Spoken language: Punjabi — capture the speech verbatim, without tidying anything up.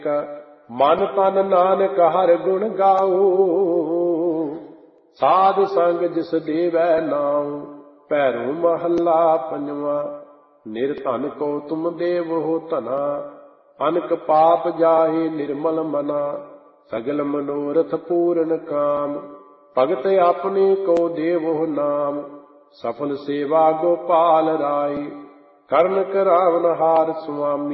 ਮਨ ਤਨ ਨਾਨਕ ਹਰਿ ਗੁਣ ਗਾਓ। ਸਾਧ ਸੰਗ ਜਿਸ ਦੇਵੈ ਨਾਉ। ਭੈਰੋ ਮਹੱਲਾ ਪੰਜਵਾਂ। ਨਿਰਧਨ ਕੋ ਤੁਮ ਦੇਵੋ ਧਨਾ। ਅਨਕ ਪਾਪ ਜਾਹੇ ਨਿਰਮਲ ਮਨਾ। ਸਗਲ ਮਨੋਰਥ ਪੂਰਨ ਕਾਮ। ਭਗਤ ਆਪਣੇ ਕੋ ਦੇਵੋ ਨਾਮ। ਸਫਲ ਸੇਵਾ ਗੋਪਾਲ ਰਾਈ। ਕਰਨ ਕਰਾਵਨ ਹਾਰ ਸੁਆਮੀ।